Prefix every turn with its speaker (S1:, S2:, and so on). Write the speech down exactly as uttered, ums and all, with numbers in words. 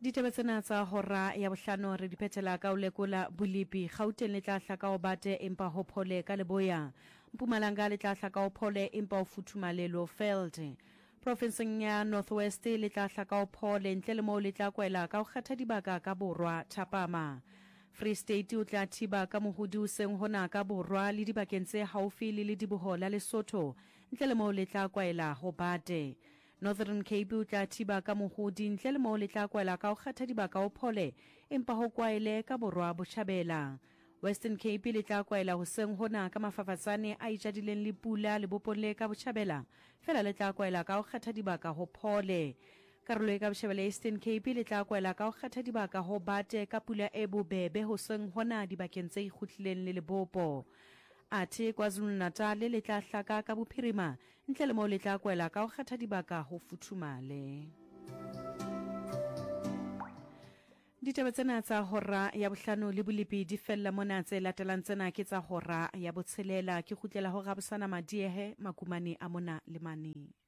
S1: Ditaba tsena tsa hora ya bohlano re di phethela ka o lekola Bolipi Gauteng le tla hlaka o bate empa ho phole ka Leboya, Mpumalanga le tla hlaka o phole empa o futhumalelo Veld, Provinceng ya Northwest le tla hlaka o phole ntle le moo le tla kwela ka o kgetha dibaka ka Borwa Thapama, Free State o tla thiba ka mohudi o seng hona ka Borwa le dibakeng tse haufi le le Diboho la Lesotho ntle le moo le tla kwela ho bate, Northern Cape o tla thiba ka mohudi ntle le moo le tla kwela ka o kgetha dibaka o phole empa ho kwaele ka Borwa Botjhabela, Western Cape le tla kwaela ho seng hona ka mafafatsane a itjadileng le pula le bopole ka Botjhabela fela le tla kwaela ka o kgetha dibaka ho phole, karolo e ka Botjhabela Eastern Cape le tla kwaela ka o kgetha dibaka ho bate ka pula e bobebe ho seng hona dibakeng tse ikgutlileng le Lebopo, athe KwaZulu-Natal le tla hlaka ka bophirima ntle le moo le tla kwela ka o kgetha dibaka ho futhumale. Ditaba tsena tsa hora ya bohlano le Bolipi di fella mona tse latelang tsena ke tsa hora ya botshelela ke kgutlela ho Rabosana Madiehe makumane a mona le mane.